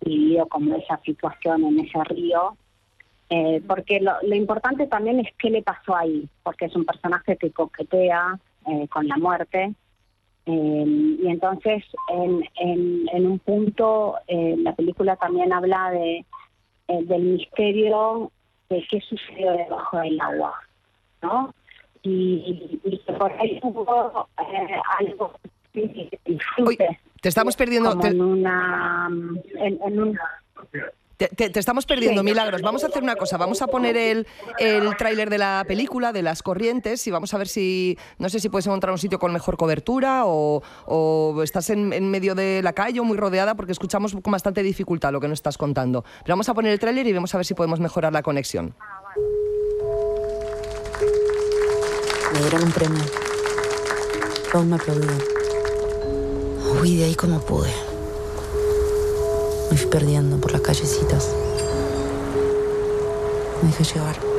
vivido como esa situación en ese río, porque lo importante también es qué le pasó ahí, porque es un personaje que coquetea con la muerte, y entonces en un punto la película también habla del misterio de qué sucedió debajo del agua, ¿no? Y por ahí hubo algo que disfrute. Te estamos perdiendo. Como en una... Te estamos perdiendo, Sí. Milagros. Vamos a hacer una cosa. Vamos a poner el tráiler de la película, de Las Corrientes, y vamos a ver si... No sé si puedes encontrar un sitio con mejor cobertura o estás en medio de la calle o muy rodeada, porque escuchamos con bastante dificultad lo que nos estás contando. Pero vamos a poner el tráiler y vamos a ver si podemos mejorar la conexión. Me dieron un premio. Todos me aplaudieron. Huí de ahí como pude. Me fui perdiendo por las callecitas. Me dejé llevar.